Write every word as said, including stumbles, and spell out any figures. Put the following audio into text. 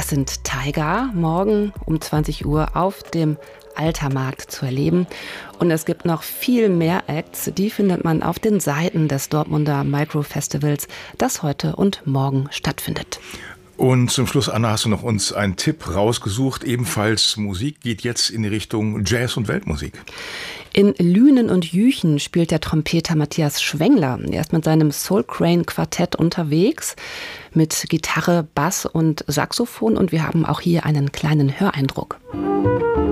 Das sind Taiga, morgen um zwanzig Uhr auf dem Altermarkt zu erleben. Und es gibt noch viel mehr Acts, die findet man auf den Seiten des Dortmunder Micro-Festivals, das heute und morgen stattfindet. Und zum Schluss, Anna, hast du noch uns einen Tipp rausgesucht. Ebenfalls Musik geht jetzt in die Richtung Jazz und Weltmusik. In Lünen und Jüchen spielt der Trompeter Matthias Schwengler. Er ist mit seinem Soul Crane Quartett unterwegs mit Gitarre, Bass und Saxophon. Und wir haben auch hier einen kleinen Höreindruck.